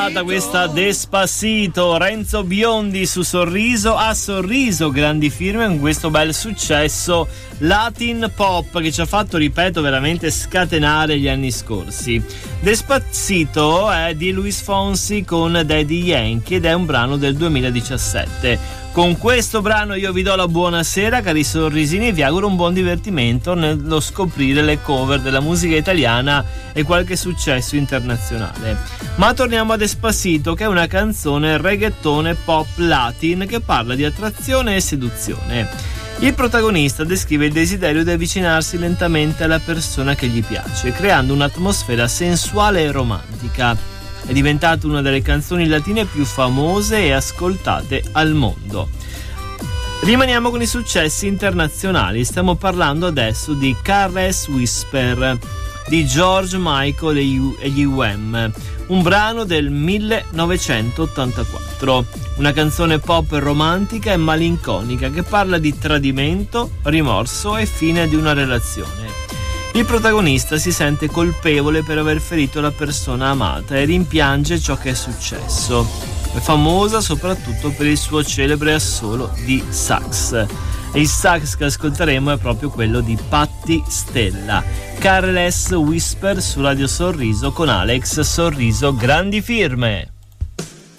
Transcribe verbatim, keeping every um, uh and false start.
Da questa Despacito, Renzo Biondi su Sorriso, a Sorriso, grandi firme con questo bel successo Latin Pop che ci ha fatto, ripeto, veramente scatenare gli anni scorsi. Despacito è di Luis Fonsi con Daddy Yankee ed è un brano del duemiladiciassette. Con questo brano io vi do la buonasera, cari sorrisini, e vi auguro un buon divertimento nello scoprire le cover della musica italiana e qualche successo internazionale. Ma torniamo a Despacito, che è una canzone reggaetone pop latin che parla di attrazione e seduzione. Il protagonista descrive il desiderio di avvicinarsi lentamente alla persona che gli piace, creando un'atmosfera sensuale e romantica. È diventata una delle canzoni latine più famose e ascoltate al mondo. Rimaniamo con i successi internazionali. Stiamo parlando adesso di Careless Whisper di George Michael e gli U M, un brano del millenovecentottantaquattro, una canzone pop romantica e malinconica che parla di tradimento, rimorso e fine di una relazione. Il protagonista si sente colpevole per aver ferito la persona amata e rimpiange ciò che è successo. È famosa soprattutto per il suo celebre assolo di sax. E il sax che ascolteremo è proprio quello di Patti Stella. Careless Whisper su Radio Sorriso con Alex Sorriso, grandi firme.